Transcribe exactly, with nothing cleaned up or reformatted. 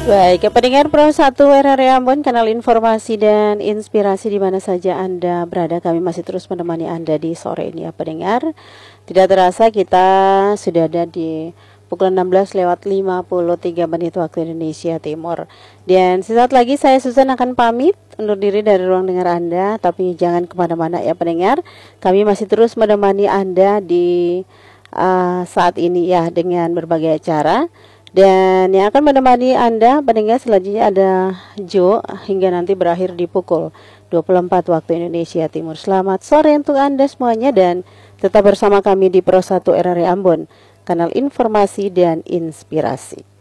Baik, ya, pendengar Pro satu R R I Ambon, kanal informasi dan inspirasi di mana saja Anda berada. Kami masih terus menemani Anda di sore ini ya pendengar. Tidak terasa kita sudah ada di pukul enam belas lewat lima puluh tiga menit waktu Indonesia Timur. Dan sesaat lagi saya Susan akan pamit undur diri dari ruang dengar Anda. Tapi jangan kemana-mana ya pendengar. Kami masih terus menemani Anda di uh, saat ini ya dengan berbagai acara. Dan yang akan menemani Anda pendengar selanjutnya ada Jo hingga nanti berakhir di pukul dua puluh empat waktu Indonesia Timur. Selamat sore untuk Anda semuanya dan tetap bersama kami di Pro satu R R I Ambon, kanal informasi dan inspirasi.